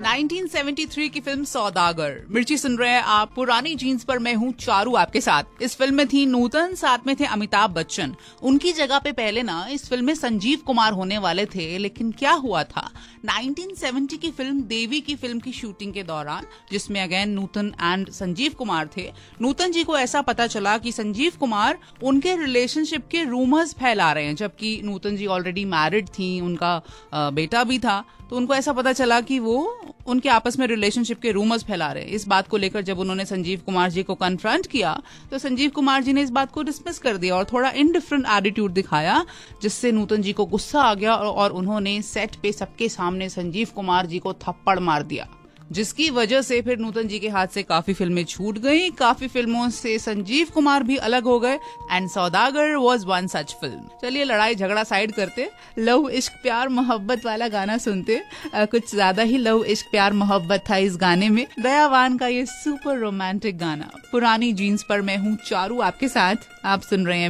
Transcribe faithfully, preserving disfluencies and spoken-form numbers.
Nineteen seventy three की film सौदागर। मिर्ची सुन रहे हैं आप, पुरानी जीन्स पर मैं हूँ चारू आपके साथ। इस फिल्म में थी नूतन, साथ में थे अमिताभ बच्चन। उनकी जगह पे पहले ना इस फिल्म में संजीव कुमार होने वाले थे, लेकिन क्या हुआ था, नाइनटीन सेवेंटी की फिल्म देवी की फिल्म की शूटिंग के दौरान, जिसमें again Nutan and Sanjeev Kumar थे, नूतन जी को ऐसा पता चला कि संजीव कुमार उनके रिलेशनशिप के रूमर्स फैला रहे हैं, जबकि नूतन जी ऑलरेडी मैरिड थी, उनका बेटा भी था। तो उनको ऐसा पता चला कि वो उनके आपस में रिलेशनशिप के रूमर्स फैला रहे हैं। इस बात को लेकर जब उन्होंने संजीव कुमार जी को कन्फ्रंट किया तो संजीव कुमार जी ने इस बात को डिसमिस कर दिया और थोड़ा इनडिफरेंट एटीट्यूड दिखाया, जिससे नूतन जी को गुस्सा आ गया और उन्होंने सेट पे सबके सामने संजीव कुमार जी को थप्पड़ मार दिया, जिसकी वजह से फिर नूतन जी के हाथ से काफी फिल्में छूट गई, काफी फिल्मों से संजीव कुमार भी अलग हो गए and Saudagar was one such film. चलिए लड़ाई झगड़ा साइड करते, लव इश्क प्यार मोहब्बत वाला गाना सुनते। आ, कुछ ज्यादा ही लव इश्क प्यार मोहब्बत था इस गाने में। दयावान का ये सुपर रोमांटिक गाना, पुरानी जीन्स पर मैं हूँ चारू आपके साथ। आप सुन रहे हैं